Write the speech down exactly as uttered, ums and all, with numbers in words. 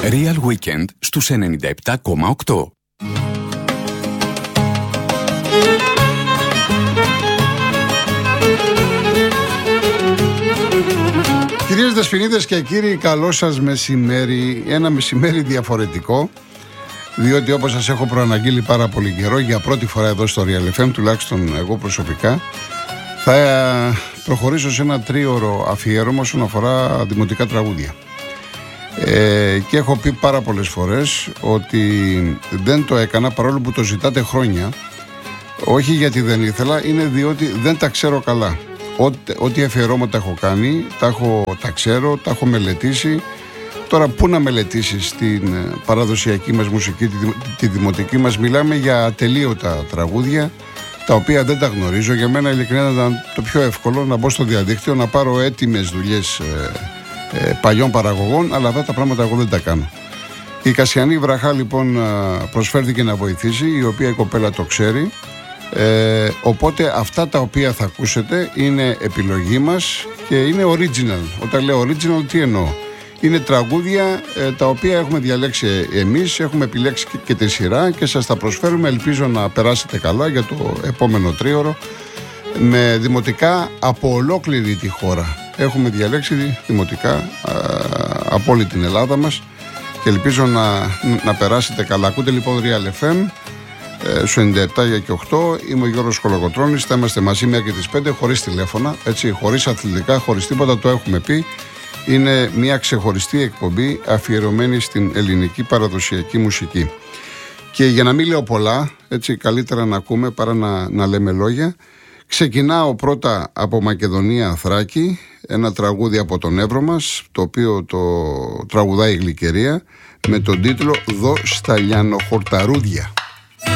Real Weekend στους ενενήντα επτά κόμμα οκτώ. Κυρίες Δεσποινίδες και κύριοι, καλό σας μεσημέρι. Ένα μεσημέρι διαφορετικό, διότι όπως σας έχω προαναγγείλει πάρα πολύ καιρό, για πρώτη φορά εδώ στο Real εφ εμ, τουλάχιστον εγώ προσωπικά, θα προχωρήσω σε ένα τρίωρο αφιέρωμα όσον αφορά δημοτικά τραγούδια. Ε, και έχω πει πάρα πολλές φορές ότι δεν το έκανα, παρόλο που το ζητάτε χρόνια. Όχι γιατί δεν ήθελα, είναι διότι δεν τα ξέρω καλά. Ό,τι, ό,τι αφιερώματα έχω κάνει, τα, έχω, τα ξέρω, τα έχω μελετήσει. Τώρα πού να μελετήσεις την παραδοσιακή μας μουσική, τη, τη δημοτική μας? Μιλάμε για ατελείωτα τραγούδια, τα οποία δεν τα γνωρίζω. Για μένα ειλικρινά ήταν το πιο εύκολο να μπω στο διαδίκτυο, να πάρω έτοιμες δουλειές ε, ε, παλιών παραγωγών, αλλά αυτά τα πράγματα εγώ δεν τα κάνω. Η Κασιανή Βραχά λοιπόν προσφέρθηκε να βοηθήσει, η οποία η κοπέλα το ξέρει. Ε, οπότε αυτά τα οποία θα ακούσετε είναι επιλογή μας και είναι original. Όταν λέω original, τι εννοώ? Είναι τραγούδια ε, τα οποία έχουμε διαλέξει εμείς, έχουμε επιλέξει και, και τη σειρά και σας τα προσφέρουμε. Ελπίζω να περάσετε καλά για το επόμενο τρίωρο με δημοτικά από ολόκληρη τη χώρα. Έχουμε διαλέξει δημοτικά α, από όλη την Ελλάδα μας και ελπίζω να, να περάσετε καλά. Ακούτε λοιπόν Real εφ εμ στο ενενήντα επτά και οκτώ. Είμαι ο Γιώργος Κολοκοτρώνης. Θα είμαστε μαζί μέχρι τις πέντε, χωρίς τηλέφωνα, έτσι, χωρίς αθλητικά, χωρίς τίποτα, το έχουμε πει. Είναι μια ξεχωριστή εκπομπή αφιερωμένη στην ελληνική παραδοσιακή μουσική. Και για να μην λέω πολλά, έτσι, καλύτερα να ακούμε παρά να, να λέμε λόγια. Ξεκινάω πρώτα από Μακεδονία Θράκη, ένα τραγούδι από τον Εύρο μας, το οποίο το τραγουδάει η Γλυκερία, με τον τίτλο «Δω στα λιανοχορταρούδια».